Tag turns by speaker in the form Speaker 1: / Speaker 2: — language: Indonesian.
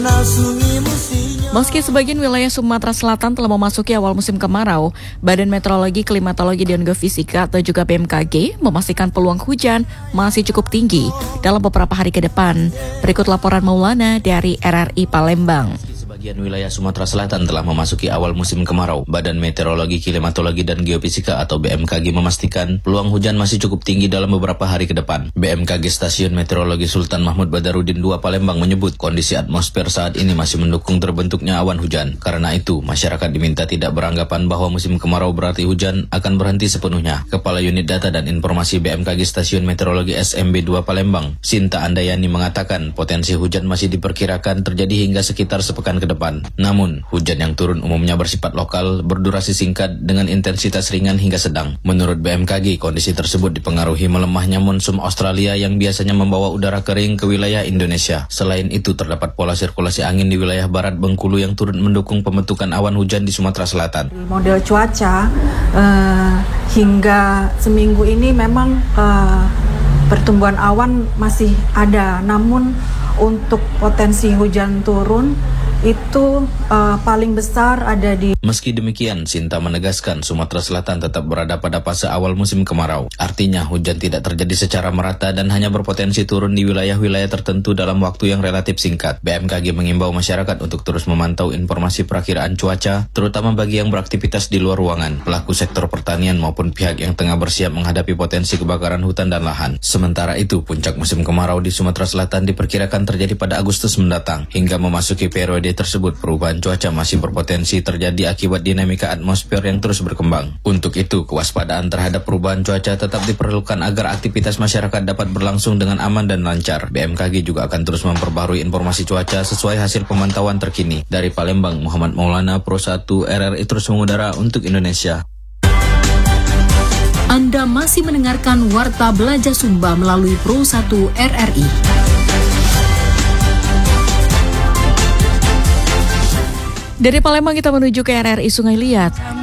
Speaker 1: Meski sebagian wilayah Sumatera Selatan telah memasuki awal musim kemarau, Badan Meteorologi, Klimatologi, dan Geofisika atau juga BMKG memastikan peluang hujan masih cukup tinggi dalam beberapa hari ke depan. Berikut laporan Maulana dari RRI Palembang.
Speaker 2: Sebagian wilayah Sumatera Selatan telah memasuki awal musim kemarau. Badan Meteorologi, Klimatologi, dan Geofisika atau BMKG memastikan peluang hujan masih cukup tinggi dalam beberapa hari ke depan. BMKG Stasiun Meteorologi Sultan Mahmud Badarudin II Palembang menyebut kondisi atmosfer saat ini masih mendukung terbentuknya awan hujan. Karena itu, masyarakat diminta tidak beranggapan bahwa musim kemarau berarti hujan akan berhenti sepenuhnya. Kepala Unit Data dan Informasi BMKG Stasiun Meteorologi SMB 2 Palembang, Sinta Andayani mengatakan potensi hujan masih diperkirakan terjadi hingga sekitar sepekan ke depan. Namun, hujan yang turun umumnya bersifat lokal, berdurasi singkat dengan intensitas ringan hingga sedang. Menurut BMKG, kondisi tersebut dipengaruhi melemahnya monsun Australia yang biasanya membawa udara kering ke wilayah Indonesia. Selain itu, terdapat pola sirkulasi angin di wilayah barat Bengkulu yang turut mendukung pembentukan awan hujan di Sumatera Selatan.
Speaker 3: Model cuaca hingga seminggu ini memang pertumbuhan awan masih ada, namun untuk potensi hujan turun itu paling besar ada di...
Speaker 2: Meski demikian, Sinta menegaskan Sumatera Selatan tetap berada pada fase awal musim kemarau. Artinya hujan tidak terjadi secara merata dan hanya berpotensi turun di wilayah-wilayah tertentu dalam waktu yang relatif singkat. BMKG mengimbau masyarakat untuk terus memantau informasi perakiraan cuaca, terutama bagi yang beraktivitas di luar ruangan, pelaku sektor pertanian maupun pihak yang tengah bersiap menghadapi potensi kebakaran hutan dan lahan. Sementara itu, puncak musim kemarau di Sumatera Selatan diperkirakan terjadi pada Agustus mendatang. Hingga memasuki periode tersebut, perubahan cuaca masih berpotensi terjadi akibat dinamika atmosfer yang terus berkembang. Untuk itu, kewaspadaan terhadap perubahan cuaca tetap diperlukan agar aktivitas masyarakat dapat berlangsung dengan aman dan lancar. BMKG juga akan terus memperbarui informasi cuaca sesuai hasil pemantauan terkini. Dari Palembang, Muhammad Maulana, Pro 1 RRI terus mengudara untuk Indonesia.
Speaker 4: Anda masih mendengarkan Warta Belajar Sumba melalui Pro 1 RRI.
Speaker 1: Dari Palembang kita menuju ke RRI Sungai Liat.